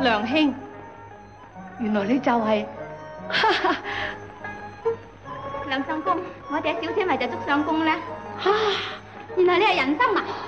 梁兄，原來你就係、 梁相公，我哋小姐咪就捉相公啦。原來你係人參啊！